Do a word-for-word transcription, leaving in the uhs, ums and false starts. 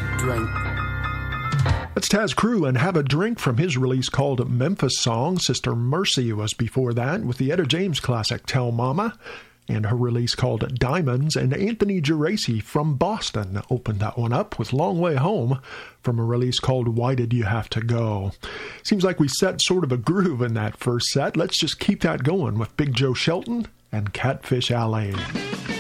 a drink. That's Taz Crew and Have a Drink from his release called Memphis Song. Sister Mercy was before that with the Etta James classic Tell Mama, and her release called Diamonds. And Anthony Geraci from Boston opened that one up with Long Way Home from a release called Why Did You Have to Go. Seems like we set sort of a groove in that first set. Let's just keep that going with Big Joe Shelton and Catfish Alley.